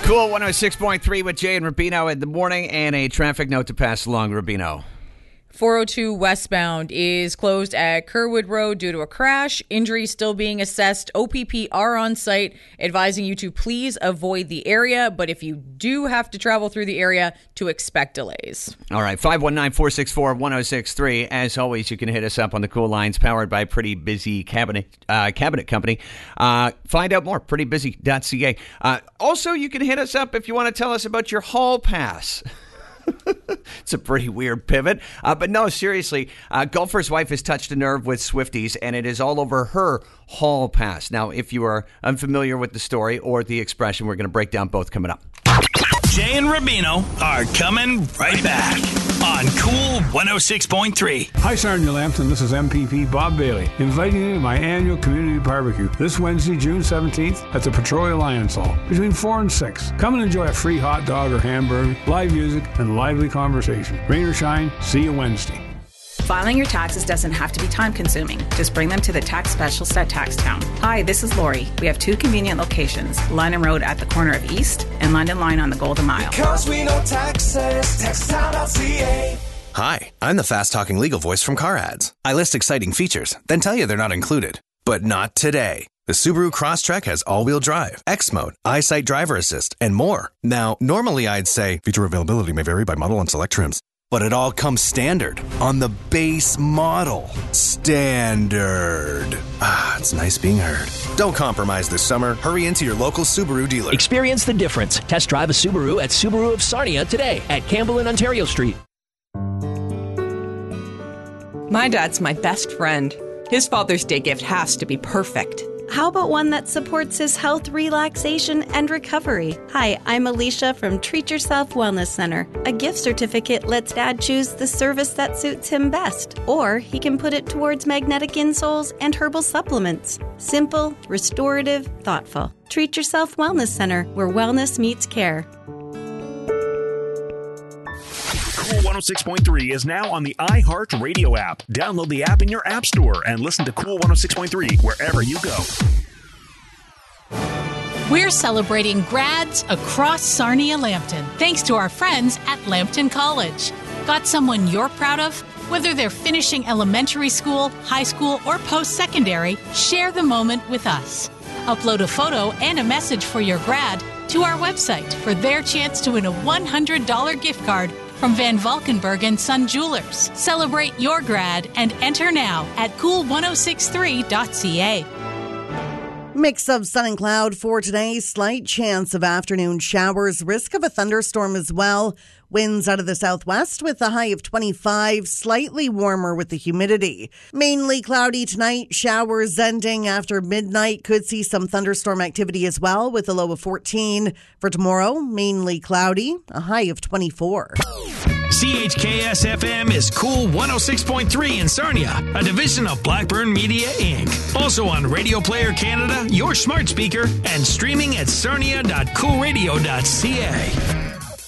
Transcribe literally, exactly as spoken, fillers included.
Cool one oh six point three with Jay and Rubino in the morning, and a traffic note to pass along. Rubino. four oh two westbound is closed at Kerwood Road due to a crash. Injuries still being assessed. O P P are on site advising you to please avoid the area, but if you do have to travel through the area, to expect delays. All right, five one nine, four six four, one oh six three. As always, you can hit us up on the Cool Lines, powered by Pretty Busy Cabinet uh, Cabinet Company. Uh, find out more, pretty busy dot c a. Uh, also, you can hit us up if you want to tell us about your hall pass. It's a pretty weird pivot. Uh, but no, seriously, uh, golfer's wife has touched a nerve with Swifties, and it is all over her hall pass. Now, if you are unfamiliar with the story or the expression, we're going to break down both coming up. Jay and Rubino are coming right back on Cool one oh six point three. Hi, Sarnia Lambton. This is M P P Bob Bailey, inviting you to my annual community barbecue this Wednesday, June seventeenth at the Petrolia Lions Hall between four and six. Come and enjoy a free hot dog or hamburger, live music, and lively conversation. Rain or shine, see you Wednesday. Filing your taxes doesn't have to be time-consuming. Just bring them to the tax specialist at Taxtown. Hi, this is Lori. We have two convenient locations, London Road at the corner of East and London Line on the Golden Mile. Because we know taxes, taxtown dot c a. Hi, I'm the fast-talking legal voice from Car Ads. I list exciting features, then tell you they're not included. But not today. The Subaru Crosstrek has all-wheel drive, X-Mode, EyeSight driver assist, and more. Now, normally I'd say feature availability may vary by model and select trims. But it all comes standard on the base model. Standard. Ah, it's nice being heard. Don't compromise this summer. Hurry into your local Subaru dealer. Experience the difference. Test drive a Subaru at Subaru of Sarnia today at Campbell and Ontario Street. My dad's my best friend. His Father's Day gift has to be perfect. How about one that supports his health, relaxation, and recovery? Hi, I'm Alicia from Treat Yourself Wellness Center. A gift certificate lets Dad choose the service that suits him best, or he can put it towards magnetic insoles and herbal supplements. Simple, restorative, thoughtful. Treat Yourself Wellness Center, where wellness meets care. Cool one oh six point three is now on the iHeart Radio app. Download the app in your app store and listen to Cool one oh six point three wherever you go. We're celebrating grads across Sarnia-Lambton, thanks to our friends at Lambton College. Got someone you're proud of? Whether they're finishing elementary school, high school, or post-secondary, share the moment with us. Upload a photo and a message for your grad to our website for their chance to win a one hundred dollars gift card from Van Valkenburg and Son Jewelers. Celebrate your grad and enter now at cool ten sixty-three dot c a. Mix of sun and cloud for today. Slight chance of afternoon showers. Risk of a thunderstorm as well. Winds out of the southwest with a high of twenty-five. Slightly warmer with the humidity. Mainly cloudy tonight. Showers ending after midnight. Could see some thunderstorm activity as well with a low of fourteen. For tomorrow, mainly cloudy. A high of twenty-four. C H K S F M is Cool one oh six point three in Sarnia, a division of Blackburn Media, Incorporated. Also on Radio Player Canada, your smart speaker, and streaming at sarnia dot cool radio dot c a.